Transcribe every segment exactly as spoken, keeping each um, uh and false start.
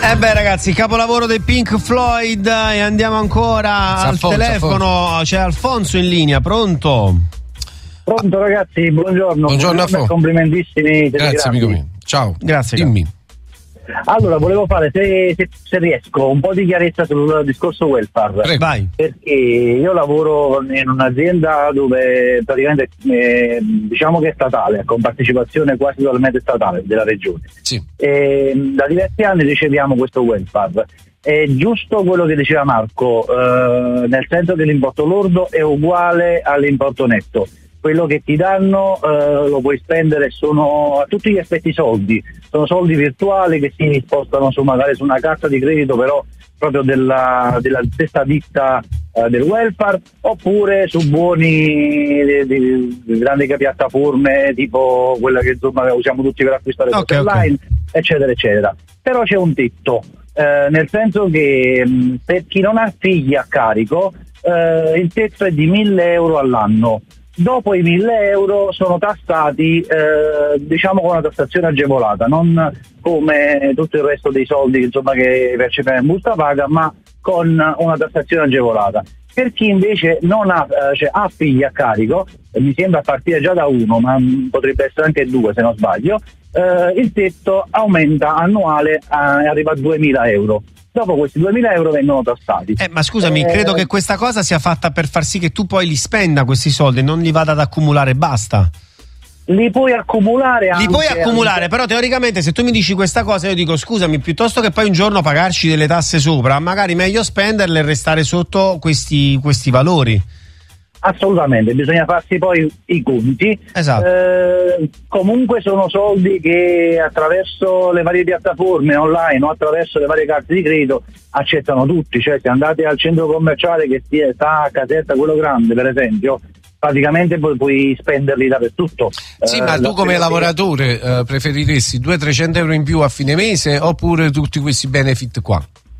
Eh beh ragazzi, capolavoro dei Pink Floyd, e andiamo ancora al Alfonso, telefono. Alfonso. C'è Alfonso in linea, pronto? Pronto ragazzi, buongiorno. Buongiorno, buongiorno complimentissimi. Grazie amico mio. Ciao. Grazie. Dimmi. Grazie. Allora, volevo fare, se, se, se riesco, un po' di chiarezza sul discorso welfare. Prego. Vai. Perché io lavoro in un'azienda dove praticamente eh, diciamo che è statale, con partecipazione quasi totalmente statale della regione. Sì. E, da diversi anni riceviamo questo welfare. È giusto quello che diceva Marco, eh, nel senso che l'importo lordo è uguale all'importo netto. Quello che ti danno eh, lo puoi spendere, sono a tutti gli effetti soldi, sono soldi virtuali che si spostano su magari su una carta di credito, però proprio della, della stessa ditta eh, del welfare, oppure su buoni di, di, di grandi piattaforme tipo quella che insomma usiamo tutti per acquistare okay, cose online, okay. eccetera eccetera. Però c'è un tetto, eh, nel senso che mh, per chi non ha figli a carico eh, il tetto è di mille euro all'anno. Dopo i mille euro sono tassati eh, diciamo con una tassazione agevolata, non come tutto il resto dei soldi insomma che percepiamo in busta paga, ma con una tassazione agevolata. Per chi invece non ha, eh, cioè, ha figli a carico, eh, mi sembra a partire già da uno, ma mh, potrebbe essere anche due se non sbaglio, eh, il tetto aumenta annuale e arriva a duemila euro. Dopo questi duemila euro vengono tassati. Eh, ma scusami, eh, credo che questa cosa sia fatta per far sì che tu poi li spenda questi soldi, non li vada ad accumulare e basta. Li puoi accumulare anche. Li puoi accumulare, anche... però teoricamente se tu mi dici questa cosa io dico scusami, piuttosto che poi un giorno pagarci delle tasse sopra, magari meglio spenderle e restare sotto questi, questi valori. Assolutamente, bisogna farsi poi i conti. Esatto. Eh, comunque sono soldi che attraverso le varie piattaforme online o attraverso le varie carte di credito accettano tutti, cioè se andate al centro commerciale che sta a Caserta, quello grande per esempio, praticamente puoi, puoi spenderli dappertutto. Sì, eh, ma tu come che... lavoratore eh, preferiresti duecento trecento euro in più a fine mese oppure tutti questi benefit qua?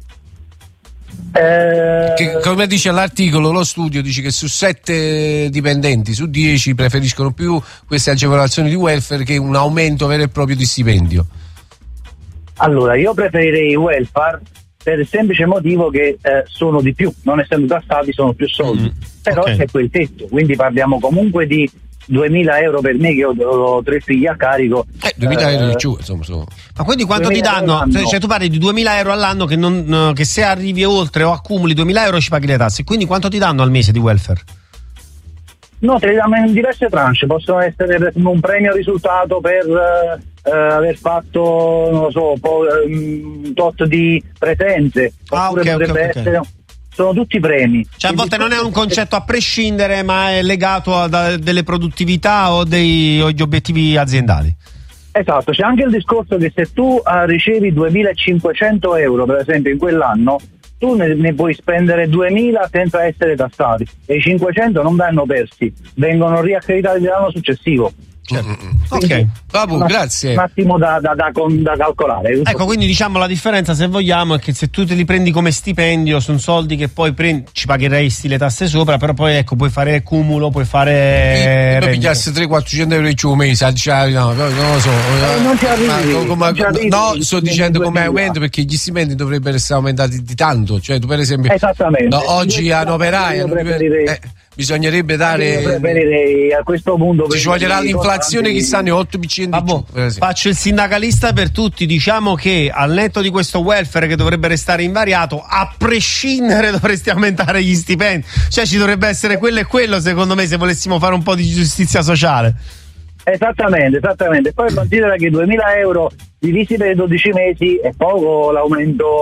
Eh... Che, come dice l'articolo, lo studio dice che su sette dipendenti su dieci preferiscono più queste agevolazioni di welfare che un aumento vero e proprio di stipendio. Allora, io preferirei il welfare per il semplice motivo che eh, sono di più, non essendo tassati sono più soldi, mm, però okay. C'è quel tetto, quindi parliamo comunque di duemila euro per me che ho, ho tre figli a carico. Eh, duemila euro di giù, insomma, sono... Ma quindi quanto ti danno? Cioè tu parli di duemila euro all'anno che, non, che se arrivi oltre o accumuli duemila euro ci paghi le tasse, quindi quanto ti danno al mese di welfare? No, te li danno in diverse tranche, possono essere un premio risultato per eh, aver fatto, non lo so, po- un tot di presenze, ah, oppure okay, potrebbe okay, essere... okay. Sono tutti premi. Cioè a volte non è un concetto a prescindere, ma è legato a da, delle produttività o degli obiettivi aziendali. Esatto, c'è anche il discorso che se tu uh, ricevi duemilacinquecento euro per esempio in quell'anno, tu ne, ne puoi spendere duemila senza essere tassati e i cinquecento non vanno persi, vengono riaccreditati l'anno successivo. Certo. Quindi, ok, Babu, un grazie. Un attimo da, da, da, da calcolare. Ecco, quindi diciamo la differenza, se vogliamo, è che se tu te li prendi come stipendio sono soldi che poi prendi, ci pagheresti le tasse sopra, però poi ecco puoi fare cumulo, puoi fare poi pigliassi trecento quattrocento euro in più un mese, cioè, no, non lo so. Eh, non ci arrivi, ma, come, non ci arrivi, no, sto dicendo come duemila. aumento perché gli stipendi dovrebbero essere aumentati di tanto, cioè tu per esempio esattamente. No, oggi a un operaio eh, bisognerebbe dare, io preferirei a questo punto ci voglierà l'inflazione che stanno otto per cento Vabbè, giù, faccio il sindacalista per tutti, diciamo che al netto di questo welfare che dovrebbe restare invariato, a prescindere dovresti aumentare gli stipendi, cioè ci dovrebbe essere quello e quello secondo me se volessimo fare un po' di giustizia sociale. Esattamente, esattamente. Poi considera che duemila euro divisi per dodici mesi è poco l'aumento